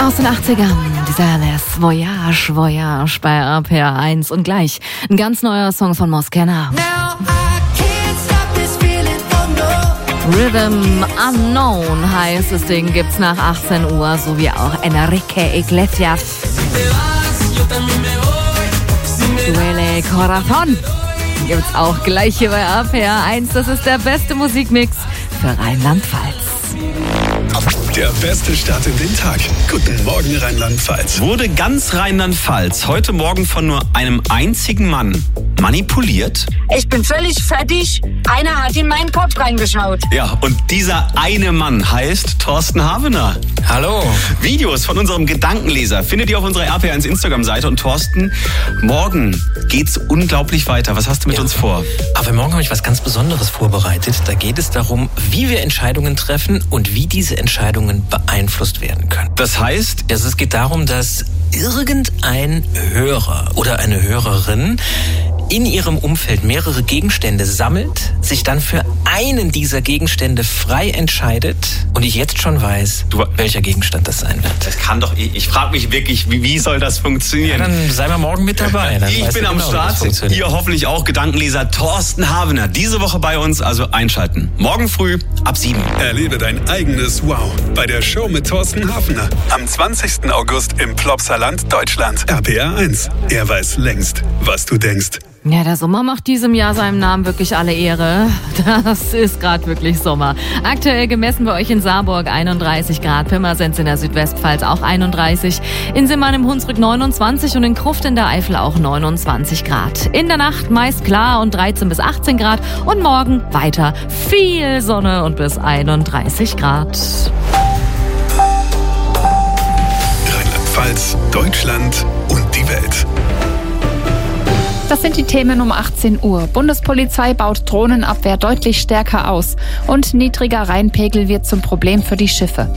Aus den 80ern, dieser Les Voyage, Voyage bei RPR1 und gleich ein ganz neuer Song von Moskenna. Rhythm Unknown heißt das Ding, gibt's nach 18 Uhr, sowie auch Enrique Iglesias. Duele Corazon gibt's auch gleich hier bei RPR1. Das ist der beste Musikmix für Rheinland-Pfalz. Der beste Start in den Tag. Guten Morgen, Rheinland-Pfalz. Wurde ganz Rheinland-Pfalz heute Morgen von nur einem einzigen Mann manipuliert? Ich bin völlig fertig. Einer hat in meinen Kopf reingeschaut. Ja, und dieser eine Mann heißt Thorsten Havener. Hallo. Videos von unserem Gedankenleser findet ihr auf unserer RPR1 Instagram-Seite. Und Thorsten, morgen geht's unglaublich weiter. Was hast du mit uns vor? Aber morgen habe ich was ganz Besonderes vorbereitet. Da geht es darum, wie wir Entscheidungen treffen und wie diese Entscheidungen beeinflusst werden können. Das heißt, Es geht darum, dass irgendein Hörer oder eine Hörerin in ihrem Umfeld mehrere Gegenstände sammelt, sich dann für einen dieser Gegenstände frei entscheidet und ich jetzt schon weiß, welcher Gegenstand das sein wird. das kann doch, ich frage mich wirklich, wie soll das funktionieren? Ja, dann sei mal morgen mit dabei. Dann Ich weißt bin du am genau, wie das Start, funktioniert. ihr hoffentlich auch, Gedankenleser Thorsten Havener. Diese Woche bei uns, also einschalten. Morgen früh ab 7. Erlebe dein eigenes Wow bei der Show mit Thorsten Havener. Am 20. August im Plopsaland, Deutschland. RPR1. Er weiß längst, was du denkst. Ja, der Sommer macht diesem Jahr seinem Namen wirklich alle Ehre. Das ist gerade wirklich Sommer. Aktuell gemessen bei euch in Saarburg 31 Grad, Pirmasens in der Südwestpfalz auch 31, in Simmern im Hunsrück 29 und in Kruft in der Eifel auch 29 Grad. In der Nacht meist klar und 13 bis 18 Grad und morgen weiter viel Sonne und bis 31 Grad. Rheinland-Pfalz, Deutschland und die Welt. Das sind die Themen um 18 Uhr. Bundespolizei baut Drohnenabwehr deutlich stärker aus. Und niedriger Rheinpegel wird zum Problem für die Schiffe.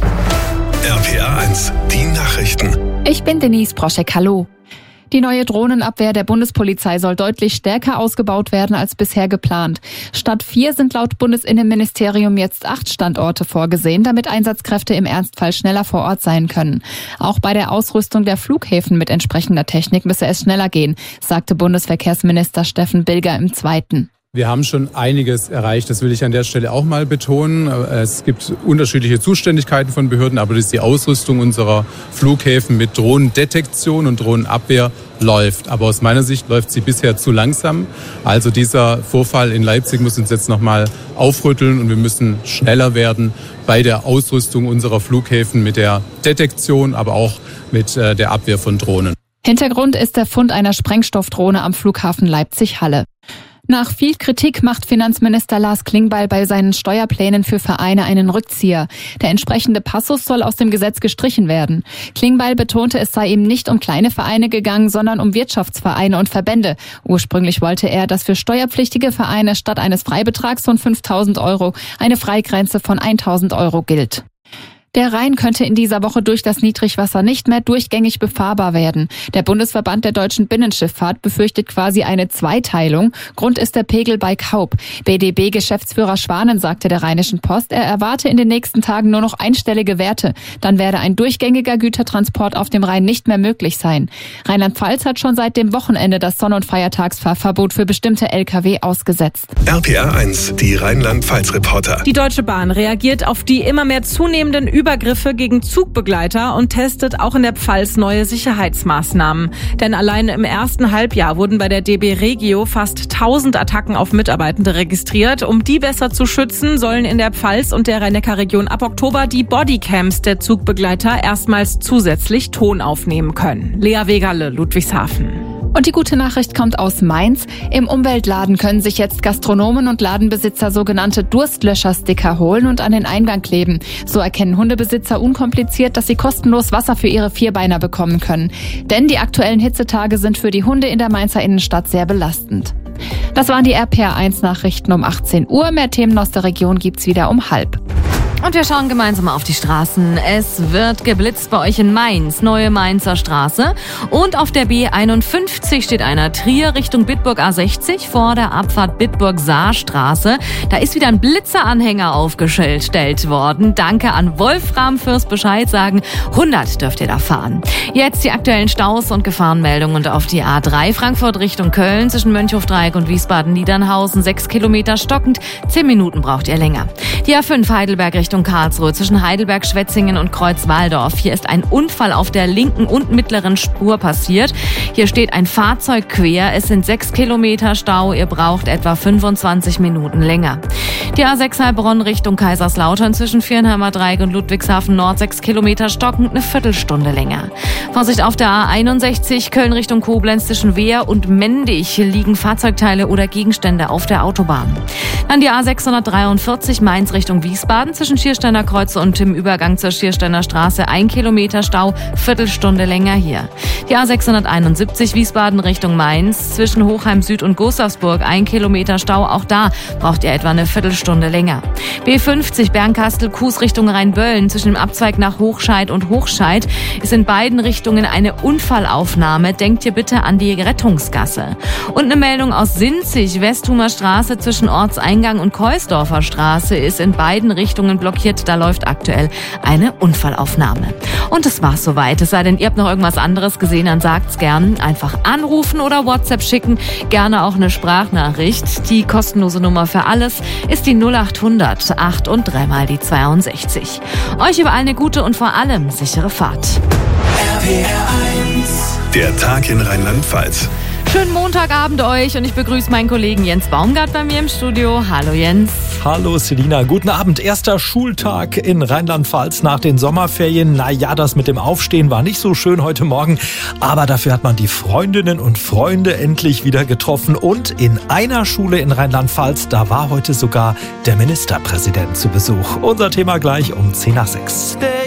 RPR1, die Nachrichten. Ich bin Denise Broschek, hallo. Die neue Drohnenabwehr der Bundespolizei soll deutlich stärker ausgebaut werden als bisher geplant. Statt 4 sind laut Bundesinnenministerium jetzt 8 Standorte vorgesehen, damit Einsatzkräfte im Ernstfall schneller vor Ort sein können. Auch bei der Ausrüstung der Flughäfen mit entsprechender Technik müsse es schneller gehen, sagte Bundesverkehrsminister Steffen Bilger im Zweiten. Wir haben schon einiges erreicht, das will ich an der Stelle auch mal betonen. Es gibt unterschiedliche Zuständigkeiten von Behörden, aber die Ausrüstung unserer Flughäfen mit Drohnendetektion und Drohnenabwehr läuft. Aber aus meiner Sicht läuft sie bisher zu langsam. Also dieser Vorfall in Leipzig muss uns jetzt nochmal aufrütteln und wir müssen schneller werden bei der Ausrüstung unserer Flughäfen mit der Detektion, aber auch mit der Abwehr von Drohnen. Hintergrund ist der Fund einer Sprengstoffdrohne am Flughafen Leipzig-Halle. Nach viel Kritik macht Finanzminister Lars Klingbeil bei seinen Steuerplänen für Vereine einen Rückzieher. Der entsprechende Passus soll aus dem Gesetz gestrichen werden. Klingbeil betonte, es sei ihm nicht um kleine Vereine gegangen, sondern um Wirtschaftsvereine und Verbände. Ursprünglich wollte er, dass für steuerpflichtige Vereine statt eines Freibetrags von 5.000 € eine Freigrenze von 1.000 € gilt. Der Rhein könnte in dieser Woche durch das Niedrigwasser nicht mehr durchgängig befahrbar werden. Der Bundesverband der deutschen Binnenschifffahrt befürchtet quasi eine Zweiteilung. Grund ist der Pegel bei Kaub. BDB-Geschäftsführer Schwanen sagte der Rheinischen Post, er erwarte in den nächsten Tagen nur noch einstellige Werte. Dann werde ein durchgängiger Gütertransport auf dem Rhein nicht mehr möglich sein. Rheinland-Pfalz hat schon seit dem Wochenende das Sonn- und Feiertagsfahrverbot für bestimmte Lkw ausgesetzt. RPR1, die Rheinland-Pfalz-Reporter. Die Deutsche Bahn reagiert auf die immer mehr zunehmenden Übergriffe gegen Zugbegleiter und testet auch in der Pfalz neue Sicherheitsmaßnahmen. Denn allein im ersten Halbjahr wurden bei der DB Regio fast 1000 Attacken auf Mitarbeitende registriert. Um die besser zu schützen, sollen in der Pfalz und der Rhein-Neckar-Region ab Oktober die Bodycams der Zugbegleiter erstmals zusätzlich Ton aufnehmen können. Lea Wegerle, Ludwigshafen. Und die gute Nachricht kommt aus Mainz. Im Umweltladen können sich jetzt Gastronomen und Ladenbesitzer sogenannte Durstlöscher-Sticker holen und an den Eingang kleben. So erkennen Hundebesitzer unkompliziert, dass sie kostenlos Wasser für ihre Vierbeiner bekommen können. Denn die aktuellen Hitzetage sind für die Hunde in der Mainzer Innenstadt sehr belastend. Das waren die RPR1-Nachrichten um 18 Uhr. Mehr Themen aus der Region gibt's wieder um 12:30. Und wir schauen gemeinsam auf die Straßen. Es wird geblitzt bei euch in Mainz, Neue Mainzer Straße. Und auf der B51 steht einer Trier Richtung Bitburg A60 vor der Abfahrt Bitburg-Saarstraße. Da ist wieder ein Blitzeranhänger aufgestellt worden. Danke an Wolfram fürs Bescheid sagen. 100 dürft ihr da fahren. Jetzt die aktuellen Staus und Gefahrenmeldungen und auf die A3 Frankfurt Richtung Köln zwischen Mönchhofdreieck und Wiesbaden-Niedernhausen. 6 Kilometer stockend. 10 Minuten braucht ihr länger. Die A5 Heidelberg Richtung Karlsruhe zwischen Heidelberg, Schwetzingen und Kreuzwaldorf. Hier ist ein Unfall auf der linken und mittleren Spur passiert. Hier steht ein Fahrzeug quer. Es sind 6 Kilometer Stau. Ihr braucht etwa 25 Minuten länger. Die A6 Heilbronn Richtung Kaiserslautern zwischen Viernheimer Dreieck und Ludwigshafen Nord 6 Kilometer stockend, eine Viertelstunde länger. Vorsicht auf der A61 Köln Richtung Koblenz zwischen Wehr und Mendig liegen Fahrzeugteile oder Gegenstände auf der Autobahn. Dann die A643 Mainz Richtung Wiesbaden zwischen Schiersteiner Kreuze und im Übergang zur Schiersteiner Straße 1 Kilometer Stau, Viertelstunde länger hier. Die A671 Wiesbaden Richtung Mainz zwischen Hochheim Süd und Gustavsburg 1 Kilometer Stau, auch da braucht ihr etwa eine Viertelstunde länger. B50 Bernkastel-Kues Richtung Rheinböllen zwischen dem Abzweig nach Hochscheid und Hochscheid ist in beiden Richtungen eine Unfallaufnahme. Denkt ihr bitte an die Rettungsgasse. Und eine Meldung aus Sinzig, Westhumer Straße zwischen Ortseingang und Keusdorfer Straße ist in beiden Richtungen blockiert. Da läuft aktuell eine Unfallaufnahme. Und das war's soweit. Es sei denn, ihr habt noch irgendwas anderes gesehen, dann sagt's gern. Einfach anrufen oder WhatsApp schicken. Gerne auch eine Sprachnachricht. Die kostenlose Nummer für alles ist die 0800 8 und 3 mal die 62. Euch überall eine gute und vor allem sichere Fahrt. Der Tag in Rheinland-Pfalz. Schönen Montagabend euch und ich begrüße meinen Kollegen Jens Baumgart bei mir im Studio. Hallo Jens. Hallo Selina, guten Abend. Erster Schultag in Rheinland-Pfalz nach den Sommerferien. Naja, das mit dem Aufstehen war nicht so schön heute Morgen, aber dafür hat man die Freundinnen und Freunde endlich wieder getroffen. Und in einer Schule in Rheinland-Pfalz, da war heute sogar der Ministerpräsident zu Besuch. Unser Thema gleich um 5:10.